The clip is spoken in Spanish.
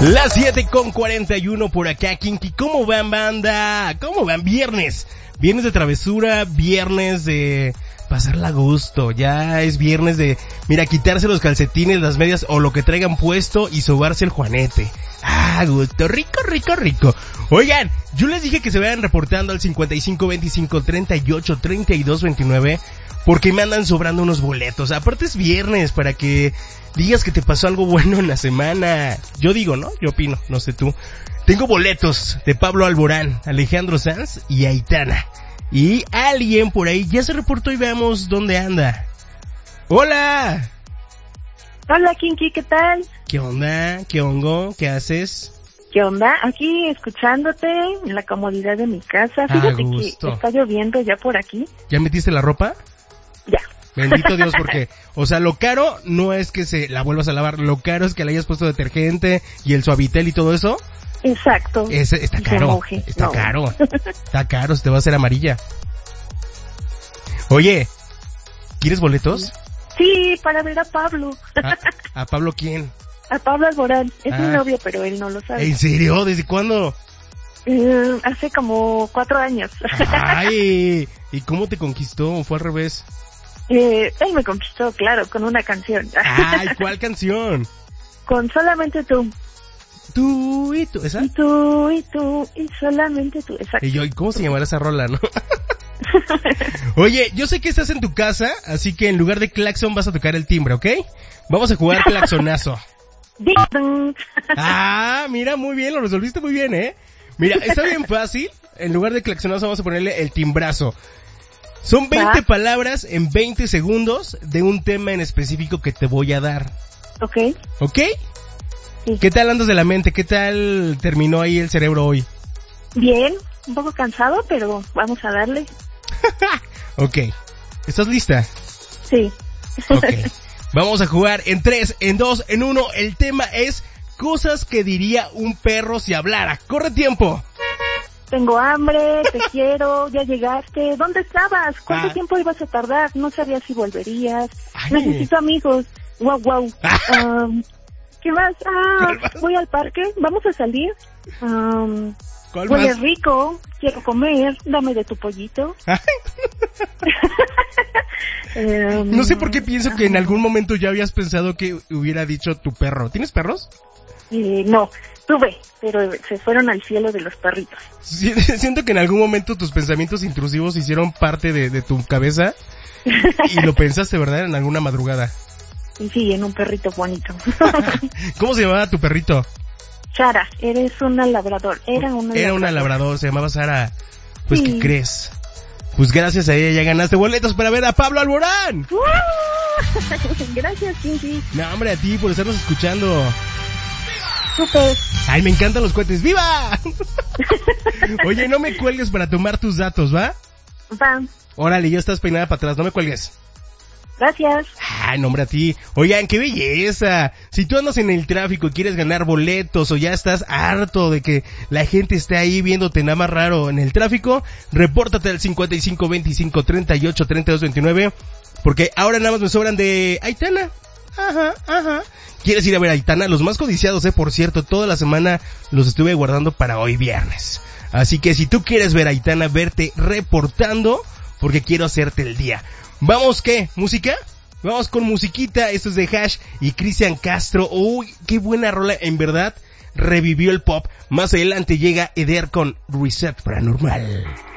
Las 7:41 por acá, Kinky. ¿Cómo van, banda? ¿Cómo van? Viernes de travesura, viernes de pasarla a gusto. Ya es viernes de, mira, quitarse los calcetines, las medias o lo que traigan puesto y sobarse el juanete. Ah, gusto, rico, rico, rico. Oigan, yo les dije que se vayan reportando al 5525383229 porque me andan sobrando unos boletos. Aparte es viernes para que digas que te pasó algo bueno en la semana. Yo digo, ¿no? Yo opino, no sé tú. Tengo boletos de Pablo Alborán, Alejandro Sanz y Aitana. Y alguien por ahí ya se reportó y veamos dónde anda. ¡Hola! Hola, Kinky, ¿qué tal? ¿Qué onda? ¿Qué hongo? ¿Qué haces? ¿Qué onda? Aquí escuchándote en la comodidad de mi casa. Fíjate que está lloviendo ya por aquí. ¿Ya metiste la ropa? Ya. Bendito Dios, porque, o sea, lo caro no es que se la vuelvas a lavar, lo caro es que le hayas puesto detergente y el suavitel y todo eso. Exacto. Está caro, está caro, está caro, se te va a hacer amarilla. Oye, ¿quieres boletos? Sí, para ver a Pablo. ¿A Pablo quién? A Pablo Alborán, es mi novio, pero él no lo sabe. ¿En serio? ¿Desde cuándo? Hace como 4 años. Ay, ¿y cómo te conquistó o fue al revés? Él me conquistó, claro, con una canción. Ay, ¿cuál canción? Con Solamente Tú. Tú y tú, ¿esa? Y tú, y tú, y solamente tú, exacto. Y yo, ¿y cómo se llamará esa rola, no? Oye, yo sé que estás en tu casa, así que en lugar de claxon vas a tocar el timbre, ¿ok? Vamos a jugar claxonazo. Ah, mira, muy bien, lo resolviste muy bien, ¿eh? Mira, está bien fácil. En lugar de claxonazo vamos a ponerle el timbrazo. Son 20 palabras en 20 segundos de un tema en específico que te voy a dar. Ok. ¿Ok? Sí. ¿Qué tal andas de la mente? ¿Qué tal terminó ahí el cerebro hoy? Bien, un poco cansado, pero vamos a darle. Ok. ¿Estás lista? Sí. Ok. Vamos a jugar en 3, en 2, en 1. El tema es cosas que diría un perro si hablara. ¡Corre tiempo! Tengo hambre, te quiero, ya llegaste. ¿Dónde estabas? ¿Cuánto tiempo ibas a tardar? No sabía si volverías. Ay. Necesito amigos. Wow, wow. ¿Qué más? Voy al parque. ¿Vamos a salir? Huele rico. Quiero comer. Dame de tu pollito. No sé por qué pienso que en algún momento ya habías pensado que hubiera dicho tu perro. ¿Tienes perros? No, tuve, pero se fueron al cielo de los perritos. Siento que en algún momento tus pensamientos intrusivos hicieron parte de tu cabeza y lo pensaste, ¿verdad? En alguna madrugada. Sí, en un perrito bonito. ¿Cómo se llamaba tu perrito? Sara, eres una labrador. Era una labrador, se llamaba Sara. Pues, sí. ¿Qué crees? Pues gracias a ella ya ganaste boletos para ver a Pablo Alborán. Gracias, Kinky. No, hombre, a ti por estarnos escuchando. Súper. Ay, me encantan los cohetes. ¡Viva! Oye, no me cuelgues para tomar tus datos, ¿va? Va. Órale, ya estás peinada para atrás, no me cuelgues. Gracias. Ay, no, hombre, a ti. Oigan, qué belleza. Si tú andas en el tráfico y quieres ganar boletos o ya estás harto de que la gente esté ahí viéndote nada más raro en el tráfico, repórtate al 5525383229 porque ahora nada más me sobran de Aitana. Ajá. ¿Quieres ir a ver a Aitana? Los más codiciados, por cierto, toda la semana los estuve guardando para hoy viernes. Así que si tú quieres ver a Aitana, verte reportando porque quiero hacerte el día. ¿Vamos qué? ¿Música? Vamos con musiquita. Esto es de Hash y Cristian Castro. Uy, qué buena rola. En verdad, revivió el pop. Más adelante llega Eder con Reset Paranormal.